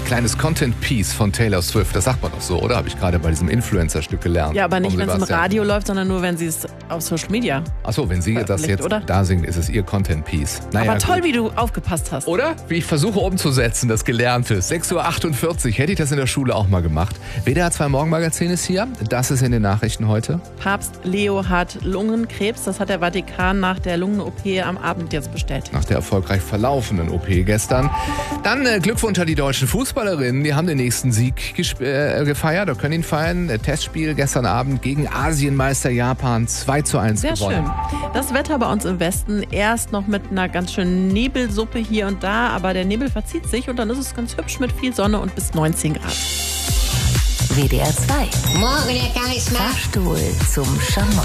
kleines Content-Piece von Taylor Swift. Das sagt man doch so, oder? Habe ich gerade bei diesem Influencer-Stück gelernt. Ja, aber nicht, wenn es im Radio läuft, sondern nur, wenn sie es auf Social Media. Achso, wenn sie das jetzt oder? da singt, ist es ihr Content-Piece. Naja, aber toll, gut. Wie du aufgepasst hast. Oder? Wie ich versuche umzusetzen, das Gelernte. 6.48 Uhr. Hätte ich das in der Schule auch mal gemacht. WDR 2 Morgenmagazin ist hier. Das ist in den Nachrichten heute. Papst Leo hat Lungenkrebs. Das hat der Vatikan nach der Lungen-OP am Abend jetzt bestätigt. Nach der erfolgreich verlaufenden OP gestern. Dann Glückwunsch an die deutschen Fußballerinnen. Die haben den nächsten Sieg gefeiert oder können ihn feiern. Testspiel gestern Abend gegen Asienmeister Japan 2:1 Sehr gewonnen. Schön. Das Wetter bei uns im Westen erst noch mit einer ganz schönen Nebelsuppe hier und da, aber der Nebel verzieht sich und dann ist es ganz hübsch mit viel Sonne und bis 19 Grad. WDR 2. Morgen, Herr Charisma. Fahrstuhl zum Schamott.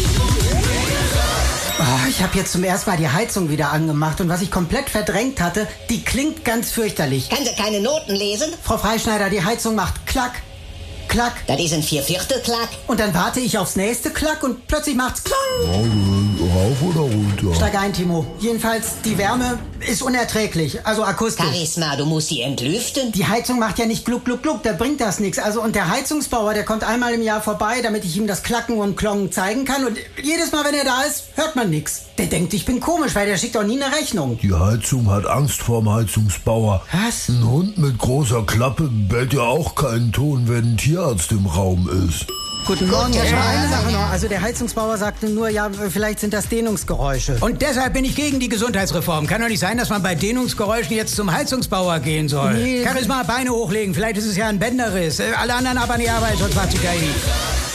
Oh, ich habe jetzt zum ersten Mal die Heizung wieder angemacht und was ich komplett verdrängt hatte, die klingt ganz fürchterlich. Kann sie keine Noten lesen? Frau Freischneider, die Heizung macht Klack, Klack. Das ist ein Vierviertel-Klack. Und dann warte ich aufs nächste Klack und plötzlich macht's Klang. Rauf oder runter? Steig ein, Timo. Jedenfalls, die Wärme ist unerträglich, also akustisch. Charisma, du musst sie entlüften. Die Heizung macht ja nicht gluck, gluck, gluck, da bringt das nichts. Also, und der Heizungsbauer, der kommt einmal im Jahr vorbei, damit ich ihm das Klacken und Klongen zeigen kann. Und jedes Mal, wenn er da ist, hört man nichts. Der denkt, ich bin komisch, weil der schickt auch nie eine Rechnung. Die Heizung hat Angst vorm Heizungsbauer. Was? Ein Hund mit großer Klappe bellt ja auch keinen Ton, wenn ein Tierarzt im Raum ist. Guten Morgen, ja, schon eine Sache noch. Also der Heizungsbauer sagte nur, ja, vielleicht sind das Dehnungsgeräusche. Und deshalb bin ich gegen die Gesundheitsreform. Kann doch nicht sein, dass man bei Dehnungsgeräuschen jetzt zum Heizungsbauer gehen soll. Nee. Charisma, Beine hochlegen, vielleicht ist es ja ein Bänderriss. Alle anderen aber nicht arbeiten, sonst macht sich ja eh.